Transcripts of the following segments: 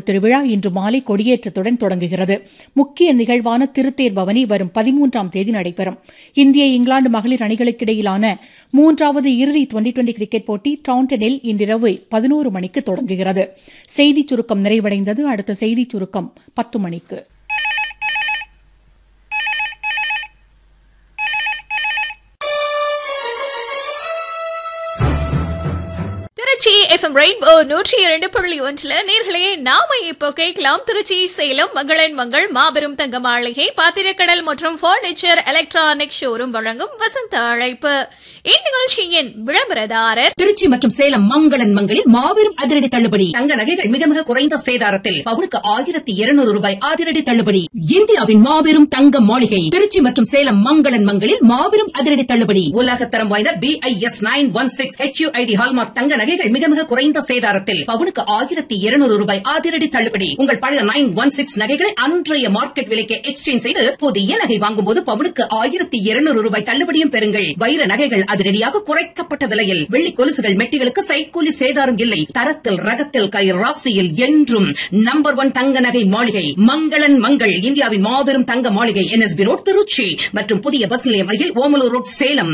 திருவிழா இன்று மாலை கொடியேற்றத்துடன் தொடங்குகிறது. முக்கிய நிகழ்வான திருத்தேர் பவனி வரும் 13ஆம் தேதி நடைபெறும். இந்திய இங்கிலாந்து மகளிர் அணிகளுக்கிடையிலான 3வது இறுதி டுவெண்டி கிரிக்கெட் போட்டி டவுன்டனில் இன்றிரவு 11 மணிக்கு தொடங்குகிறது. செய்திச் சுருக்கம் நிறைவடைந்தது. அடுத்த செய்திச் சுருக்கம் 10 மணிக்கு. திருச்சி FM ரெயின்போ 102.1 நேர்களே, நாம இப்போ கேட்கலாம் திருச்சி சேலம் மங்களன் மங்கள் மாபெரும் தங்க மாளிகை பாத்திரக்கடல் மற்றும் பர்னிச்சர் எலக்ட்ரானிக் ஷோரூம் வழங்கும் வசந்த அழைப்பு. இந்நிகழ்ச்சியின் விளம்பரதாரர் திருச்சி மற்றும் சேலம் மங்களன் மங்களில் மாபெரும் அதிரடி தள்ளுபடி. தங்க நகைகள் மிக மிக குறைந்த சேதாரத்தில் பவுனுக்கு 1200 ரூபாய் அதிரடி தள்ளுபடி. இந்தியாவின் மாபெரும் தங்க மாளிகை திருச்சி மற்றும் சேலம் மங்களன் மங்களில் மாபெரும் அதிரடி தள்ளுபடி. உலகத்தரம் வாய்ந்த BIS 916 HUID ஹால்மார்க் தங்க நகைகள் மிக மிக குறைந்த சேதாரத்தில் பவுனுக்கு 1200 ரூபாய் அதிரடி தள்ளுபடி. உங்கள் பழைய 916 நகைகளை அன்றைய மார்க்கெட் விலைக்கு எக்ஸ்சேஞ்ச் செய்து புதிய நகை வாங்கும் போது பவுனுக்கு 1200 ரூபாய் தள்ளுபடியும் பெறுங்கள். வைர நகைகள் அதிரடியாக குறைக்கப்பட்ட விலையில். வெள்ளி கொலுசுகள் மெட்டிகளுக்கு சைக்கூலி சேதாரம் இல்லை. தரத்தில் ரகத்தில் கை ராசியில் என்றும் நம்பர் 1 தங்க நகை மாளிகை மங்களன் மங்கள். இந்தியாவின் மாபெரும் தங்க மாளிகை NSB ரோட் திருச்சி மற்றும் புதிய பஸ் நிலையம் அருகில் ஓமலூர் ரோட் சேலம்.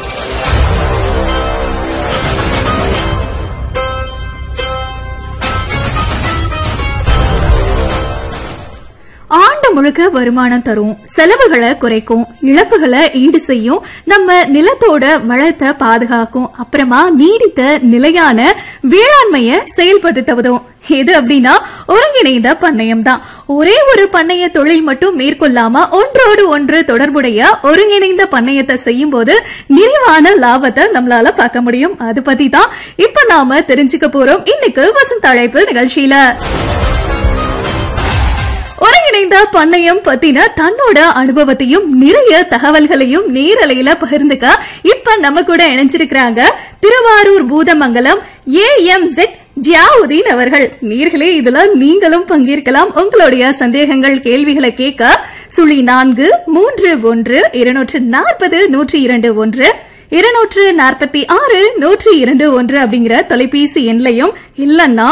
ஆண்டு முழுக்க வருமானம் தரும், செலவுகளை குறைக்கும், இழப்புகளை ஈடு செய்யும், நம்ம நிலத்தோட வளத்தை பாதுகாக்கும், அப்புறமா நீடித்த நிலையான வேளாண்மைய செயல்படுத்துவதும் எது அப்படின்னா ஒருங்கிணைந்த பண்ணையம் தான். ஒரே ஒரு பண்ணைய தொழில் மட்டும் மேற்கொள்ளாம ஒன்றோடு ஒன்று தொடர்புடைய ஒருங்கிணைந்த பண்ணையத்தை செய்யும் போது நிறைவான லாபத்தை நம்மளால பார்க்க முடியும். அது பத்தி தான் இப்ப நாம தெரிஞ்சுக்க போறோம் இன்னைக்கு வசந்த அழைப்பு நிகழ்ச்சியில. ஒருங்கிணைந்த பண்ணையம் பத்தின தன்னோட அனுபவத்தையும் நிறைய தகவல்களையும் நேரலையில பகிர்ந்துக்க இப்ப நம்ம கூட இணைஞ்சிருக்கிறாங்க திருவாரூர் பூதமங்கலம் AMZ ஜியாவுதீன் அவர்கள். நேர்களே, இதுல நீங்களும் பங்கேற்கலாம். உங்களுடைய சந்தேகங்கள் கேள்விகளை கேட்க 0412400121 246-102-1 அப்படிங்கிற தொலைபேசி எண்லையும் இல்லன்னா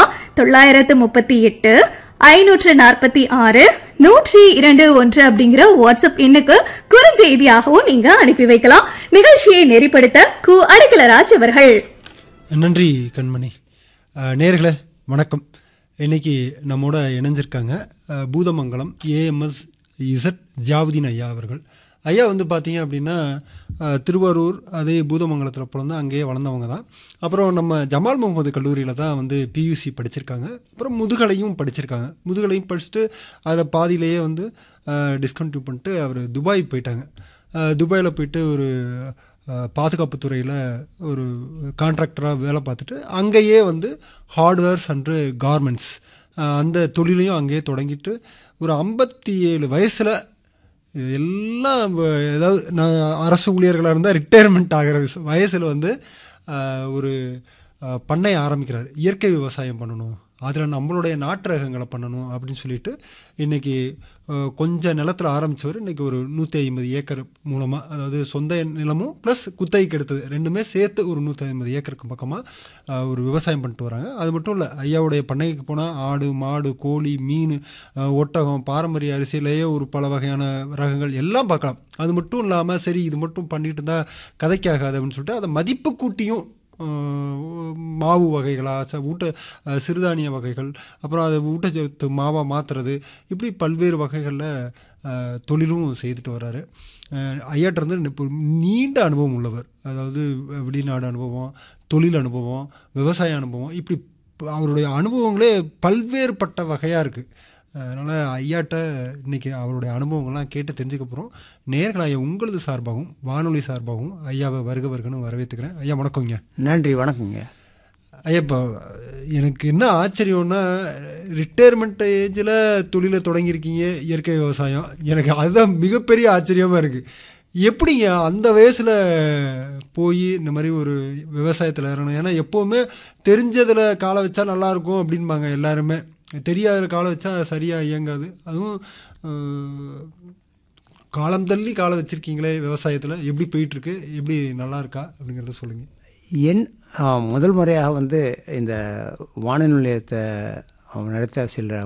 938-546-102-1 அப்படிங்கிற வாட்ஸ்அப் எண்ணுக்கு குறுஞ்செய்தியாகவும் நீங்க அனுப்பி வைக்கலாம். நிகழ்ச்சியை நெறிப்படுத்த அடிக்கலராஜ் அவர்கள். நன்றி கண்மணி. நேர்களே வணக்கம். இன்னைக்கு நம்மோட இணைஞ்சிருக்காங்க பூதமங்கலம் AMZ ஜியாவுதீன் ஐயா அவர்கள். ஐயா வந்து பார்த்தீங்க அப்படின்னா திருவாரூர் அதே பூதமங்கலத்தில் பிறந்து அங்கேயே வளர்ந்தவங்க தான். அப்புறம் நம்ம ஜமால் முகமது கல்லூரியில் தான் வந்து PUC படிச்சிருக்காங்க. அப்புறம் முதுகலையும் படிச்சிருக்காங்க. முதுகலையும் படிச்சுட்டு அதில் பாதியிலேயே வந்து டிஸ்கண்டினியூ பண்ணிட்டு அவர் துபாய் போயிட்டாங்க. துபாயில் போயிட்டு ஒரு பாதுகாப்பு துறையில் ஒரு கான்ட்ராக்டராக வேலை பார்த்துட்டு அங்கேயே வந்து ஹார்ட்வேர்ஸ் அண்டு கார்மெண்ட்ஸ் அந்த தொழிலையும் அங்கேயே தொடங்கிட்டு ஒரு 57 வயசில் எல்லாம் ஏதாவது நான் அரசு ஊழியர்களாக இருந்தால் ரிட்டையர்மெண்ட் ஆகிற வயசில் வந்து ஒரு பண்ணை ஆரம்பிக்கிறார். இயற்கை விவசாயம் பண்ணணும், அதில் நம்மளுடைய நாட்டு ரகங்களை பண்ணணும் அப்படின்னு சொல்லிட்டு இன்றைக்கி கொஞ்சம் நிலத்தில் ஆரம்பித்தவர் இன்றைக்கி ஒரு 150 ஏக்கர் மூலமாக, அதாவது சொந்த நிலமும் ப்ளஸ் குத்தகைக்கு எடுத்தது ரெண்டுமே சேர்த்து ஒரு 150 ஏக்கருக்கு பக்கமாக ஒரு விவசாயம் பண்ணிட்டு வராங்க. அது மட்டும் இல்லை, ஐயாவுடைய பண்ணைக்கு போனால் ஆடு மாடு கோழி மீன் ஒட்டகம் பாரம்பரிய அரிசியிலேயே ஒரு பல வகையான ரகங்கள் எல்லாம் பார்க்கலாம். அது மட்டும் இல்லாமல் சரி இது மட்டும் பண்ணிட்டு இருந்தால் கதைக்காகாது அப்படின்னு சொல்லிட்டு அதை மதிப்பு கூட்டியும் மாவு வகைகளாக சிறுதானிய வகைகள், அப்புறம் அதை ஊட்டச்சத்து மாவாக மாற்றுறது, இப்படி பல்வேறு வகைகளில் தொழிலும் செய்துட்டு வர்றாரு. ஐயாட்ட இருந்து இப்போ நீண்ட அனுபவம் உள்ளவர். அதாவது வெளிநாடு அனுபவம், தொழில் அனுபவம், விவசாய அனுபவம், இப்படி அவருடைய அனுபவங்களே பல்வேறுபட்ட வகையாக இருக்குது. அதனால் ஐயாட்ட இன்றைக்கி அவருடைய அனுபவங்கள்லாம் கேட்டு தெரிஞ்சுக்க போகிறோம். நேர்களாக உங்களது சார்பாகவும் வானொலி சார்பாகவும் ஐயாவை வருகன்னு வரவேற்றுக்கிறேன். ஐயா வணக்கங்க. நன்றி. வணக்கங்க ஐயா. இப்போ எனக்கு என்ன ஆச்சரியம்னா, ரிட்டையர்மெண்ட் ஏஜில் தொழிலை தொடங்கியிருக்கீங்க, இயற்கை விவசாயம். எனக்கு அதுதான் மிகப்பெரிய ஆச்சரியமாக இருக்குது. எப்படிங்க அந்த வயசில் போய் இந்த மாதிரி ஒரு விவசாயத்தில் இறங்கணும்? ஏன்னா எப்போவுமே தெரிஞ்சதில் காலை வச்சா நல்லாயிருக்கும் அப்படின்பாங்க எல்லாருமே. தெரியாத காலை வச்சா சரியாக இயங்காது. அதுவும் காலம் தள்ளி காலை வச்சுருக்கீங்களே விவசாயத்தில், எப்படி போயிட்டுருக்கு, எப்படி நல்லா இருக்கா அப்படிங்கிறத சொல்லுங்கள். முதல் முறையாக வந்து இந்த வானொலி நிலையத்தை நடத்த செல்கிற